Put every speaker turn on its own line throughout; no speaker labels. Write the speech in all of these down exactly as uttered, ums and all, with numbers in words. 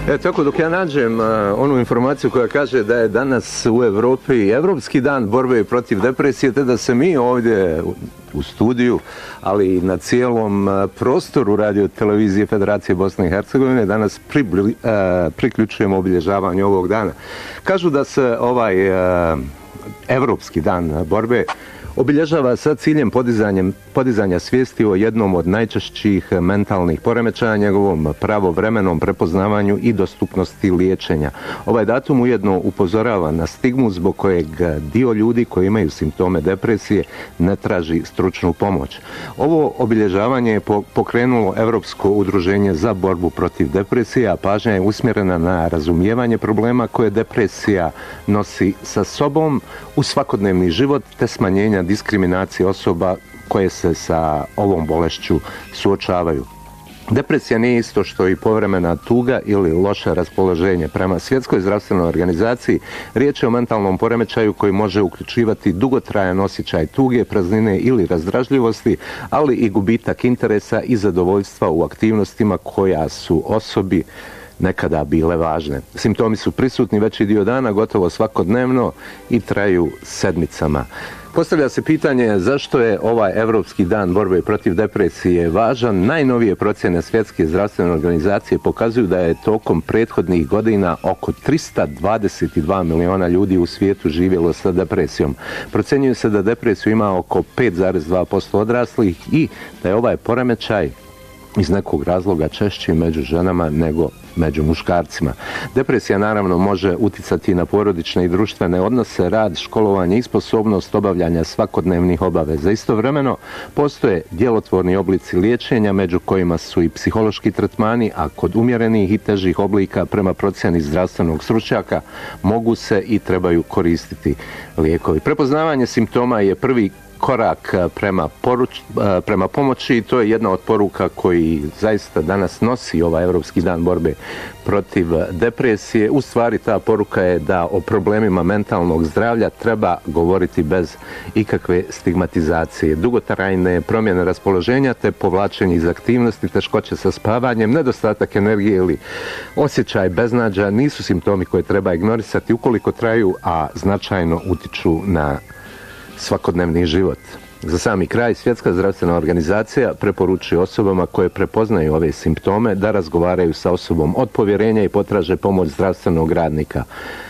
E, tako dok ja nađem uh, onu informaciju koja kaže da je danas u Evropi Evropski dan borbe protiv depresije, te da se mi ovdje u, u studiju, ali i na cijelom uh, prostoru radio televizije Federacije Bosne i Hercegovine danas pribli, uh, priključujemo obilježavanju ovog dana. Kažu da se ovaj uh, Evropski dan borbe obilježava sa ciljem podizanja svijesti o jednom od najčešćih mentalnih poremećaja, njegovom pravovremenom prepoznavanju i dostupnosti liječenja. Ovaj datum ujedno upozorava na stigmu zbog kojeg dio ljudi koji imaju simptome depresije ne traži stručnu pomoć. Ovo obilježavanje je pokrenulo Evropsko udruženje za borbu protiv depresije, a pažnja je usmjerena na razumijevanje problema koje depresija nosi sa sobom u svakodnevni život te smanjenja diskriminacije osoba koje se sa ovom bolešću suočavaju. Depresija nije isto što i povremena tuga ili loše raspoloženje. Prema Svjetskoj zdravstvenoj organizaciji riječ je o mentalnom poremećaju koji može uključivati dugotrajan osjećaj tuge, praznine ili razdražljivosti, ali i gubitak interesa i zadovoljstva u aktivnostima koja su osobi nekada bile važne. Simptomi su prisutni veći dio dana, gotovo svakodnevno i traju sedmicama. Postavlja se pitanje zašto je ovaj Evropski dan borbe protiv depresije važan. Najnovije procjene Svjetske zdravstvene organizacije pokazuju da je tokom prethodnih godina oko trista dvadeset dva miliona ljudi u svijetu živjelo sa depresijom. Procjenjuje se da depresiju ima oko pet zarez dva posto odraslih i da je ovaj poremećaj iz nekog razloga češći među ženama nego među muškarcima. Depresija naravno može uticati na porodične i društvene odnose, rad, školovanje i sposobnost obavljanja svakodnevnih obaveza. Istovremeno postoje djelotvorni oblici liječenja među kojima su i psihološki tretmani, a kod umjerenih i težih oblika prema procjeni zdravstvenog stručnjaka mogu se i trebaju koristiti lijekovi. Prepoznavanje simptoma je prvi korak prema, poruč, prema pomoći i to je jedna od poruka koji zaista danas nosi ovaj Evropski dan borbe protiv depresije. U stvari ta poruka je da o problemima mentalnog zdravlja treba govoriti bez ikakve stigmatizacije. Dugotrajne promjene raspoloženja te povlačenje iz aktivnosti, teškoće sa spavanjem, nedostatak energije ili osjećaj beznađa nisu simptomi koje treba ignorisati ukoliko traju, a značajno utiču na svakodnevni život. Za sami kraj, Svjetska zdravstvena organizacija preporučuje osobama koje prepoznaju ove simptome da razgovaraju sa osobom od povjerenja i potraže pomoć zdravstvenog radnika.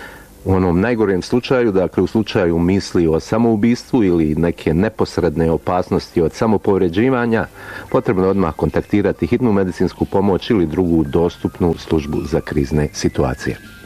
U onom najgorem slučaju, dakle u slučaju misli o samoubistvu ili neke neposredne opasnosti od samopovređivanja, potrebno je odmah kontaktirati hitnu medicinsku pomoć ili drugu dostupnu službu za krizne situacije.